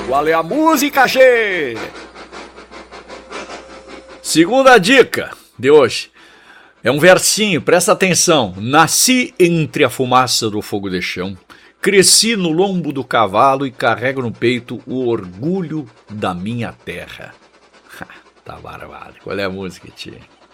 Qual é a música, che? Segunda dica de hoje é um versinho, presta atenção. Nasci entre a fumaça do fogo de chão, cresci no lombo do cavalo e carrego no peito o orgulho da minha terra. Tá barbado. Qual é a música, tia?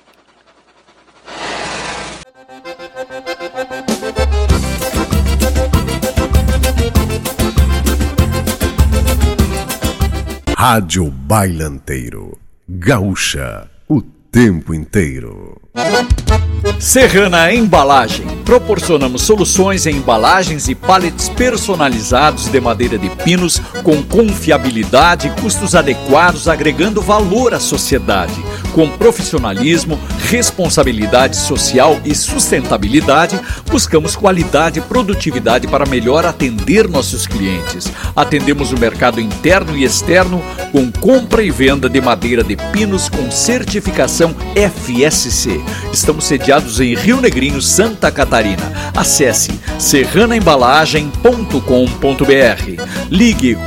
Rádio Bailanteiro. Gaúcha, o tempo inteiro. Serrana Embalagem. Proporcionamos soluções em embalagens e pallets personalizados de madeira de pinos com confiabilidade e custos adequados, agregando valor à sociedade. Com profissionalismo, responsabilidade social e sustentabilidade, buscamos qualidade e produtividade para melhor atender nossos clientes. Atendemos o mercado interno e externo com compra e venda de madeira de pinos com certificação FSC. Estamos sediados em Rio Negrinho, Santa Catarina. Acesse serranaembalagem.com.br. Ligue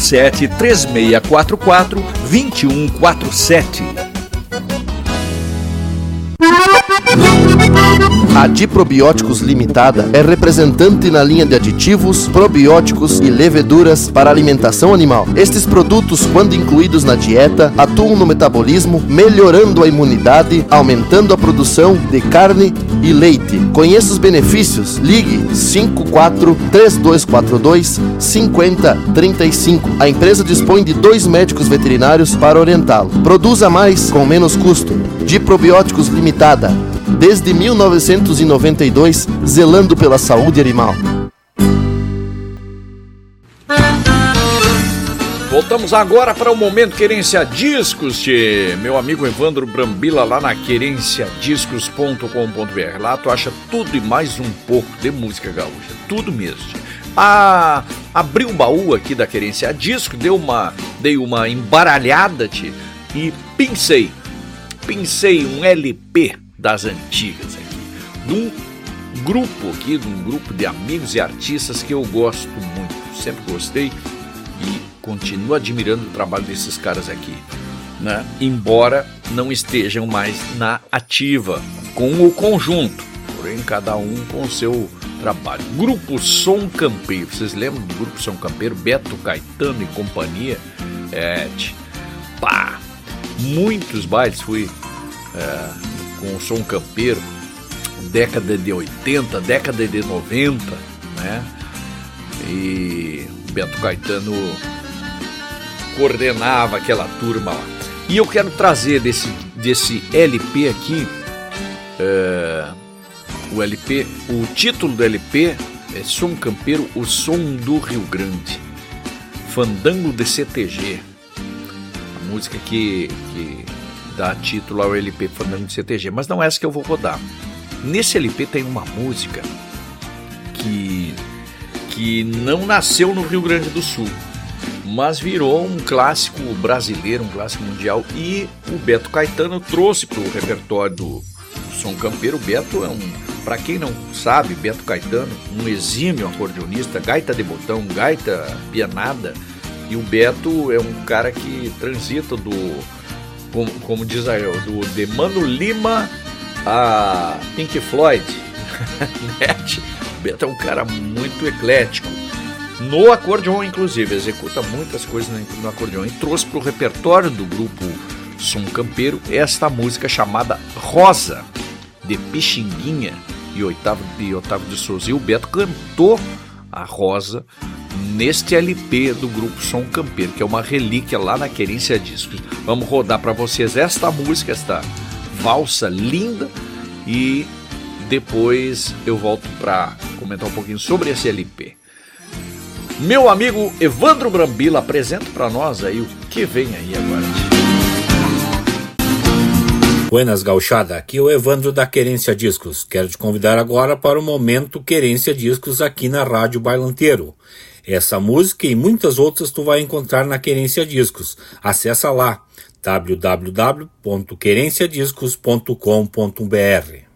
473644-2147. A Diprobióticos Limitada é representante na linha de aditivos, probióticos e leveduras para alimentação animal. Estes produtos, quando incluídos na dieta, atuam no metabolismo, melhorando a imunidade, aumentando a produção de carne e leite. Conheça os benefícios. Ligue 54-3242-5035. A empresa dispõe de 2 médicos veterinários para orientá-lo. Produza mais com menos custo. Diprobióticos Limitada. Desde 1992, zelando pela saúde animal. Voltamos agora para o Momento Querência Discos, tchê. Meu amigo Evandro Brambila, lá na querenciadiscos.com.br. Lá tu acha tudo e mais um pouco de música gaúcha, tudo mesmo, tchê. Abri o baú aqui da Querência Disco, dei uma embaralhada, tchê, e pincei um LP das antigas aqui, de um grupo de amigos e artistas que eu gosto muito, sempre gostei e continuo admirando o trabalho desses caras aqui, né? Embora não estejam mais na ativa com o conjunto, porém cada um com o seu trabalho. Grupo Som Campeiro, vocês lembram do Grupo Som Campeiro? Beto Caetano e companhia? Muitos bailes fui com o Som Campeiro, década de 80, década de 90, né? E Beto Caetano coordenava aquela turma lá. E eu quero trazer desse LP aqui, o título do LP é Som Campeiro, o Som do Rio Grande, Fandango de CTG, a música que dá título ao LP Fandango de CTG, mas não é essa que eu vou rodar. Nesse LP tem uma música que não nasceu no Rio Grande do Sul, mas virou um clássico brasileiro, um clássico mundial, e o Beto Caetano trouxe para o repertório do Som Campeiro. O Beto para quem não sabe, Beto Caetano, um exímio acordeonista, gaita de botão, gaita pianada, e o Beto é um cara que transita como diz de Mano Lima a Pink Floyd. O Beto é um cara muito eclético no acordeon, inclusive executa muitas coisas no acordeon, e trouxe para o repertório do grupo Som Campeiro esta música chamada Rosa, de Pixinguinha e Otávio de Souza. E o Beto cantou a Rosa neste LP do grupo Som Campeiro, que é uma relíquia lá na Querência Discos. Vamos rodar para vocês esta música, esta valsa linda, e depois eu volto para comentar um pouquinho sobre esse LP. Meu amigo Evandro Brambila, apresenta para nós aí o que vem aí agora. Buenas, gauchada, aqui é o Evandro da Querência Discos. Quero te convidar agora para o Momento Querência Discos aqui na Rádio Bailanteiro. Essa música e muitas outras tu vai encontrar na Querência Discos. Acessa lá www.querenciadiscos.com.br.